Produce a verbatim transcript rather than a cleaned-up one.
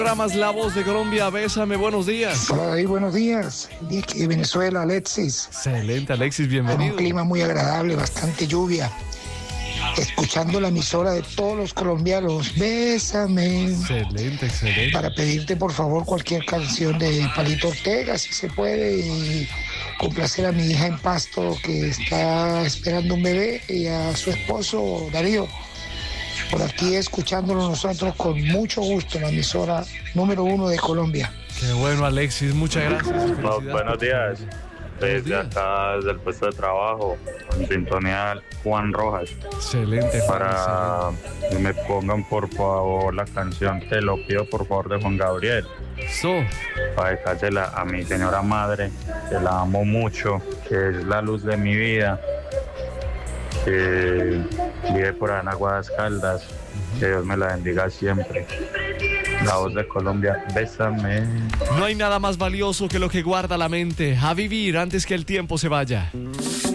Programas La Voz de Colombia, bésame, buenos días. Hola David, buenos días. De aquí de Venezuela, Alexis. Excelente, Alexis, Con bienvenido. un clima muy agradable, bastante lluvia. Escuchando la emisora de todos los colombianos, bésame. Excelente, excelente. Para pedirte por favor cualquier canción de Palito Ortega, si se puede, y complacer a mi hija en Pasto que está esperando un bebé, y a su esposo Darío. Por aquí escuchándolo nosotros con mucho gusto, la emisora número uno de Colombia. Qué bueno, Alexis, muchas gracias. No, buenos días. Desde días. acá, desde el puesto de trabajo, en sintonía Juan Rojas, Excelente, Juan, para que me pongan por favor la canción Te lo pido por favor de Juan Gabriel, excelente. So, para dedicársela a mi señora madre, que la amo mucho, que es la luz de mi vida, que vive por allá en Aguadas Caldas, que Dios me la bendiga siempre. La Voz de Colombia, bésame. no hay nada más valioso que lo que guarda la mente. A vivir antes que el tiempo se vaya.